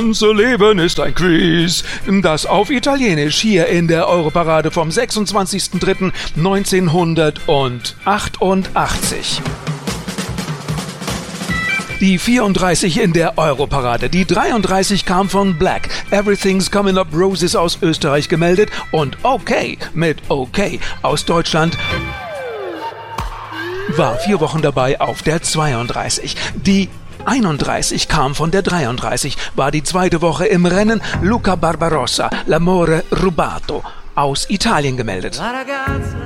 Unser Leben ist ein Quiz, das auf Italienisch hier in der Europarade vom 26.03.1988. Die 34 in der Europarade, die 33 kam von Black, Everything's Coming Up Roses aus Österreich gemeldet und Okay mit Okay aus Deutschland war 4 Wochen dabei auf der 32. Die 31 kam von der 33, war die 2. Woche im Rennen. Luca Barbarossa, L'amore rubato aus Italien gemeldet.